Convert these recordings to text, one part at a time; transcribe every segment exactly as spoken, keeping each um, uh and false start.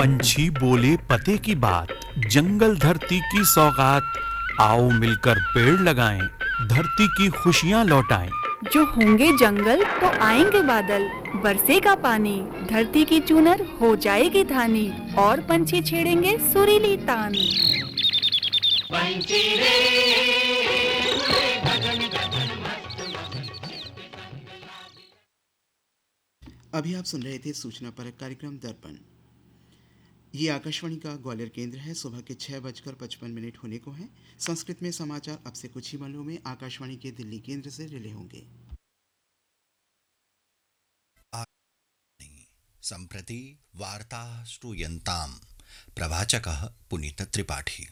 पंछी बोले पते की बात, जंगल धरती की सौगात, आओ मिलकर पेड़ लगाएं, धरती की खुशियां लौटाएं। जो होंगे जंगल तो आएंगे बादल, बरसेगा पानी, धरती की चूनर हो जाएगी धानी, और पंछी छेड़ेंगे सुरीली तान। पंछी रे उड़े गगन गगन मस्त मस्त। अभी आप सुन रहे थे सूचना परक कार्यक्रम दर्पण। ये आकाशवाणी का ग्वालियर केंद्र है। सुबह के छः बजकर पचपन मिनट होने को हैं। संस्कृत में समाचार अब से कुछ ही पलों में आकाशवाणी के दिल्ली केंद्र से रिले होंगे। सम्प्रति वार्ता श्रूयन्तां प्रवाचकः पुनीत त्रिपाठी।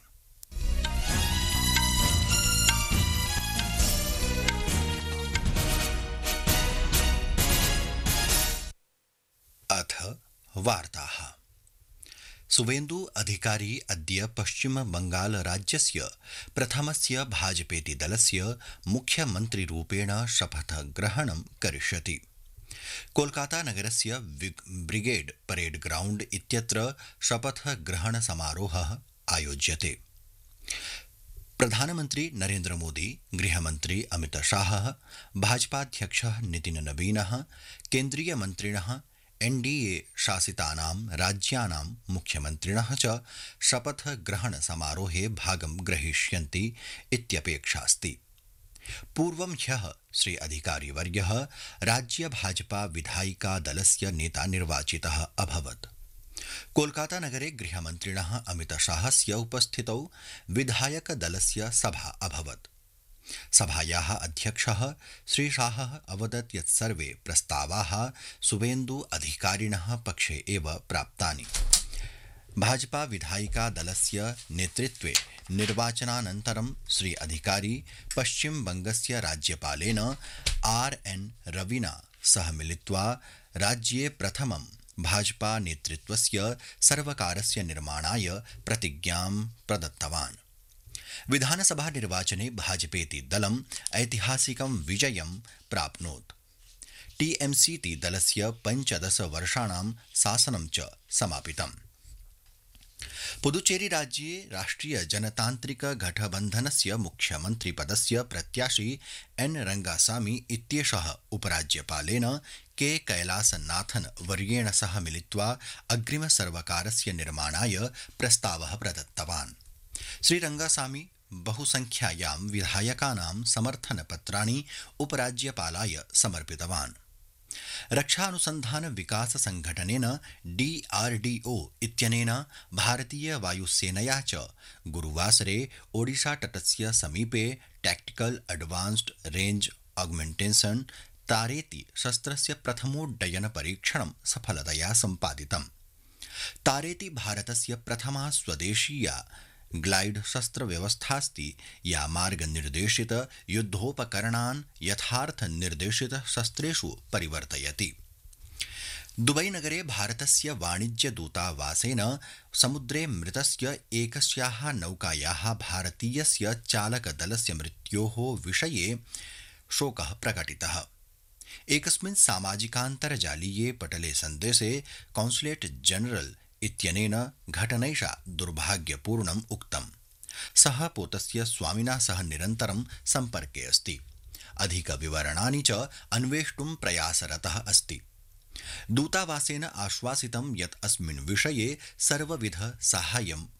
अथ वार्ताः। सुवेन्दु अधिकारी अद्य पश्चिम बंगाल राज्यस्य प्रथमस्य भाजपेति दलस्य मुख्यमन्त्रिरूपेण शपथग्रहणं करिष्यति। कोलकाता नगरस्य ब्रिगेड परेड ग्राउंड इत्यत्र शपथग्रहण समारोहः आयोज्यते। प्रधानमन्त्री नरेन्द्र मोदी, गृहमन्त्री अमित शाहः, भाजपाध्यक्षः नितिन नवीनः, केन्द्रीयमन्त्रिणः, एनडीए शासितानां राज्यानां मुख्यमन्त्रिणः च शपथग्रहण समारोहे भागं ग्रहीष्यन्ति इत्यपेक्षास्ति। पूर्वं ह्यः श्री अधिकारीवर्यः राज्य भाजपा विधायिका दलस्य नेता निर्वाचितः अभवत्। कोलकाता नगरे गृहमन्त्रिणः अमित शाहस्य उपस्थितौ विधायक दलस्य सभा अभवत्। सभायाः अध्यक्षः श्री शाहः अवदत् यत् सर्वे प्रस्तावाः सुवेन्दु अधिकारिणः पक्षे एव प्राप्तानि। भाजपा विधायिका दलस्य नेतृत्वे निर्वाचनानन्तरं श्री अधिकारी पश्चिम बंगस्य राज्यपालेन आर एन रविना सह मिलित्वा राज्ये प्रथमं भाजपा नेतृत्वस्य सर्वकारस्य निर्माणाय प्रतिज्ञां प्रदत्तवान्। विधानसभा निर्वाचने भाजपेति दलम् ऐतिहासिकं विजयं प्राप्नोत्। टीएमसीति दलस्य पञ्चदश वर्षाणां शासनं च समापितम्। पुदुचेरी राज्ये राष्ट्रिय जनतान्त्रिक गठबन्धनस्य मुख्यमन्त्री पदस्य प्रत्याशी एन रंगासामी इत्येषः उपराज्यपालेन के कैलासनाथन वर्येण सह मिलित्वा अग्रिम सर्वकारस्य निर्माणाय प्रस्तावः प्रदत्तवान्। श्री रंगासामी बहुसंख्यायां विधायकानां समर्थनपत्राणि उपराज्यपालाय समर्पितवान्। रक्षा अनुसंधान विकास संघटनेन डीआरडीओ इत्यनेन भारतीय वायुसेनया च गुरुवासरे ओडिशा तटस्य समीपे टैक्टिकल एडवांस्ड रेंज ऑगमेंटेशन तारेति शस्त्रस्य प्रथमोड्डयन परीक्षणं सफलतया सम्पादितम्। तारेति भारतस्य प्रथमा स्वदेशीया ग्लाइड शस्त्र व्यवस्थास्ति या मार्ग निर्देशित युद्धोपकरणान् यथार्थ निर्देशित शस्त्रेषु परिवर्तयति। दुबई नगरे भारतस्य वाणिज्य दूतावासेन समुद्रे मृतस्य एकस्याः नौकायाः भारतीयस्य चालकदलस्य मृत्योः विषये शोकः प्रकटितः। एकस्मिन् सामाजिकान्तर्जालीये पटले सन्देशे कॉन्सुलेट जनरल इत्यनेन घटनैषा दुर्भाग्यपूर्णम् उक्तम्। सः पोतस्य स्वामिना सह निरन्तरं सम्पर्के अस्ति। अधिकविवरणानि च अन्वेष्टुं प्रयासरतः अस्ति। दूतावासेन आश्वासितं यत् अस्मिन् विषये सर्वविध साहाय्यं